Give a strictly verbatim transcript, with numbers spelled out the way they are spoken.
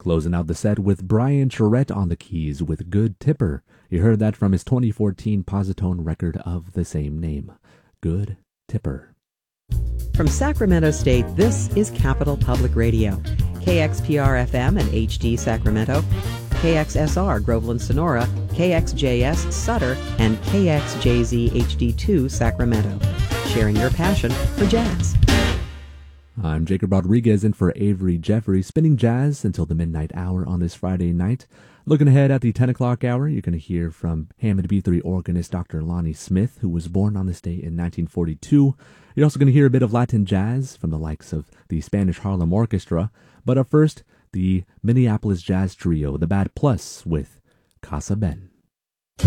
Closing out the set with Brian Charette on the keys with Good Tipper. You heard that from his twenty fourteen Positone record of the same name, Good Tipper. From Sacramento State, this is Capital Public Radio, K X P R F M and H D Sacramento, K X S R Groveland Sonora, K X J S Sutter, and K X J Z H D two Sacramento. Sharing your passion for jazz. I'm Jacob Rodriguez in for Avery Jeffrey, spinning jazz until the midnight hour on this Friday night. Looking ahead at the ten o'clock hour, you're going to hear from Hammond B three organist Doctor Lonnie Smith, who was born on this day in nineteen forty-two. You're also going to hear a bit of Latin jazz from the likes of the Spanish Harlem Orchestra. But up first, the Minneapolis Jazz Trio, the Bad Plus, with Casa Ben.